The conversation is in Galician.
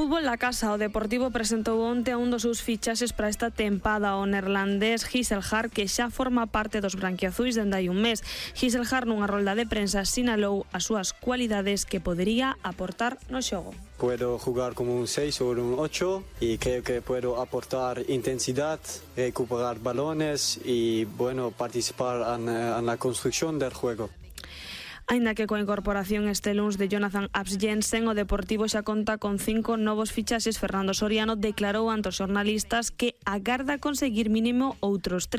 fútbol la casa, o Deportivo presentou onte a un dos seus fichaxes para esta tempada, o neerlandés Gisselhar, que xa forma parte dos branquiazuis dende hai un mes. Gisselhar, nunha rolda de prensa, sinalou as súas cualidades que podería aportar no xogo. Puedo jugar como un 6 o un 8 y creo que puedo aportar intensidad, recuperar balones y participar en la construcción del juego. Aínda que coa incorporación este luns de Jonathan Abs Jensen, o Deportivo xa conta con 5 novos fichaxes. Fernando Soriano declarou ante os xornalistas que agarda conseguir mínimo outros 3.